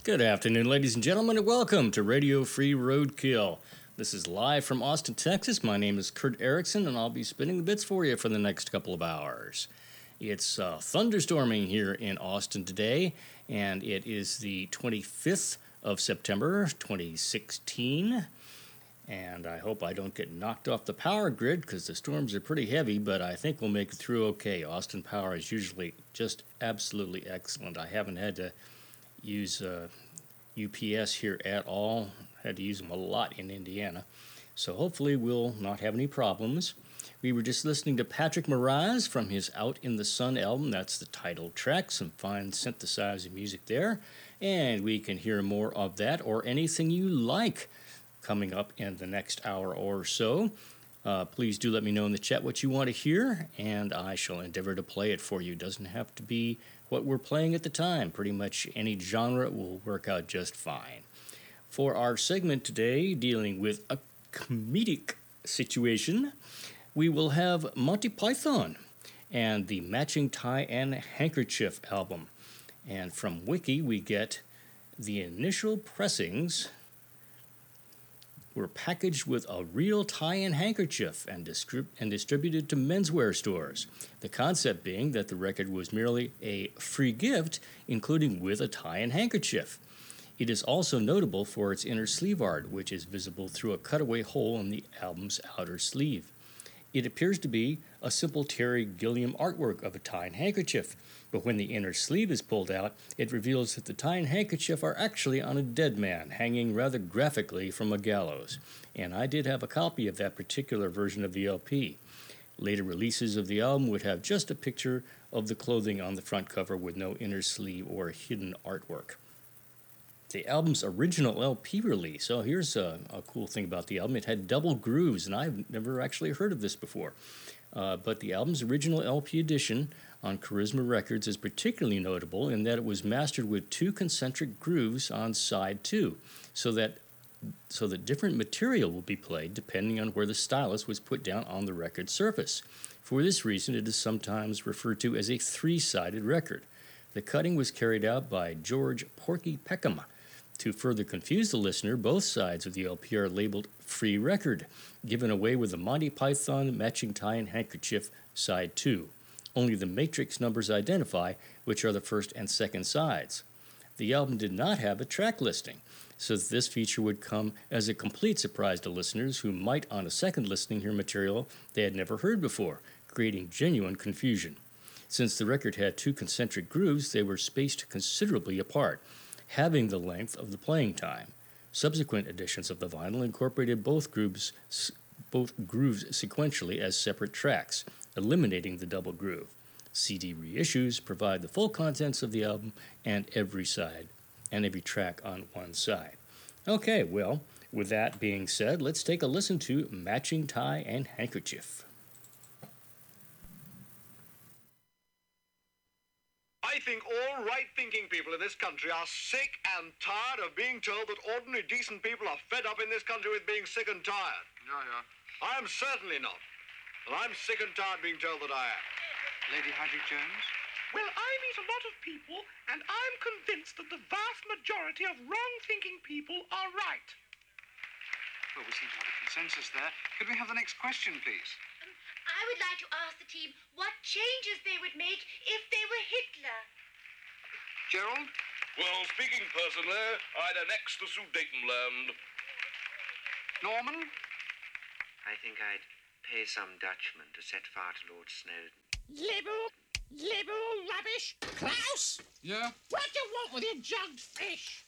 Good afternoon, ladies and gentlemen, and welcome to Radio Free Roadkill. This is live from Austin, Texas. My name is Kurt Erickson, and I'll be spinning the bits for you for the next couple of hours. It's thunderstorming here in Austin today, and it is the 25th of September, 2016. And I hope I don't get knocked off the power grid because the storms are pretty heavy, but I think we'll make it through okay. Austin Power is usually just absolutely excellent. I haven't had to use UPS here at all. Had to use them a lot in Indiana. So hopefully we'll not have any problems. We were just listening to Patrick Moraz from his Out in the Sun album. That's the title track. Some fine synthesizer music there. And we can hear more of that or anything you like coming up in the next hour or so. Please do let me know in the chat what you want to hear, and I shall endeavor to play it for you. Doesn't have to be what we're playing at the time. Pretty much any genre will work out just fine. For our segment today, dealing with a comedic situation, we will have Monty Python and the Matching Tie and Handkerchief album. And from Wiki, we get the initial pressings were packaged with a real tie and handkerchief and distributed to menswear stores. The concept being that the record was merely a free gift, including with a tie and handkerchief. It is also notable for its inner sleeve art, which is visible through a cutaway hole in the album's outer sleeve. It appears to be a simple Terry Gilliam artwork of a tie and handkerchief, but when the inner sleeve is pulled out, it reveals that the tie and handkerchief are actually on a dead man, hanging rather graphically from a gallows. And I did have a copy of that particular version of the LP. Later releases of the album would have just a picture of the clothing on the front cover with no inner sleeve or hidden artwork. The album's original LP release, here's a cool thing about the album. It had double grooves, and I've never actually heard of this before. But the album's original LP edition on Charisma Records is particularly notable in that it was mastered with two concentric grooves on side 2, so that different material will be played depending on where the stylus was put down on the record surface. For this reason, it is sometimes referred to as a 3-sided record. The cutting was carried out by George Porky Peckham. To further confuse the listener, both sides of the LP are labeled Free Record, given away with the Monty Python Matching Tie and Handkerchief Side 2. Only the matrix numbers identify which are the first and second sides. The album did not have a track listing, so this feature would come as a complete surprise to listeners who might on a second listening hear material they had never heard before, creating genuine confusion. Since the record had two concentric grooves, they were spaced considerably apart, having the length of the playing time. Subsequent editions of the vinyl incorporated both grooves sequentially as separate tracks, eliminating the double groove. CD reissues provide the full contents of the album and every track on one side. Okay, well, with that being said, let's take a listen to Matching Tie and Handkerchief. I think all right-thinking people in this country are sick and tired of being told that ordinary, decent people are fed up in this country with being sick and tired. Yeah. I am certainly not. And I'm sick and tired being told that I am. Lady Hadrick-Jones? Well, I meet a lot of people, and I'm convinced that the vast majority of wrong-thinking people are right. Well, we seem to have a consensus there. Could we have the next question, please? I would like to ask the team what changes they would make if they were Hitler. Gerald? Well, speaking personally, I'd annex the Sudetenland. Norman? I think I'd pay some Dutchman to set fire to Lord Snowden. Liberal rubbish. Klaus? Yeah? What do you want with your jugged fish?